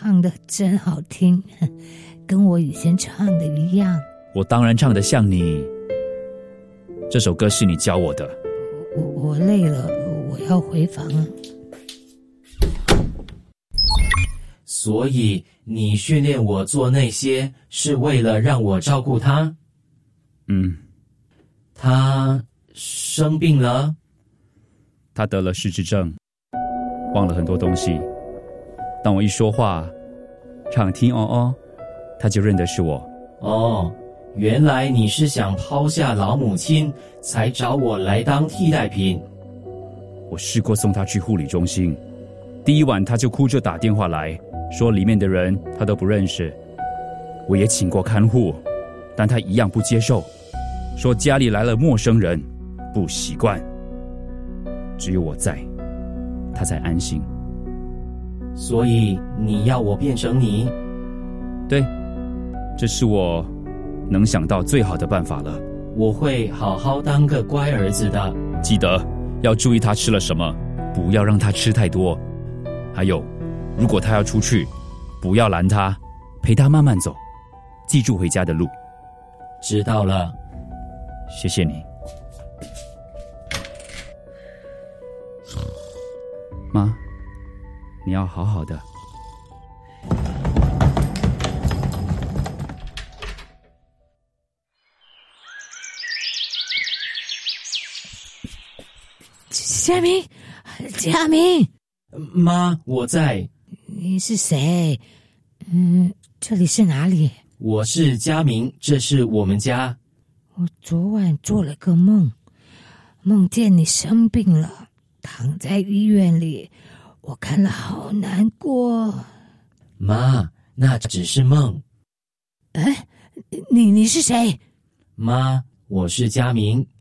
唱的真好听，跟我以前唱的一样。 我当然唱得像你。这首歌是你教我的。 我累了，我要回房了。 所以你训练我做那些，是为了让我照顾他？他生病了？ 他得了失智症，忘了很多东西。当我一说话，唱听哦哦，他就认得是我。 哦，原来你是想抛下老母亲，才找我来当替代品。 我试过送他去护理中心，第一晚他就哭着打电话来，说里面的人他都不认识。我也请过看护，但他一样不接受，说家里来了陌生人，不习惯。只有我在，他才安心。 所以你要我变成你？ 对，这是我能想到最好的办法了。 我会好好当个乖儿子的。 记得要注意他吃了什么，不要让他吃太多。还有，如果他要出去，不要拦他，陪他慢慢走，记住回家的路。 知道了。 谢谢你。妈，你要好好的。 佳明， 妈，我在。 你是谁？这里是哪里？ 我是佳明，这是我们家。 我昨晚做了个梦，梦见你生病了，躺在医院里，我看了好难过。 妈，那只是梦。 你是谁？ 妈，我是佳明。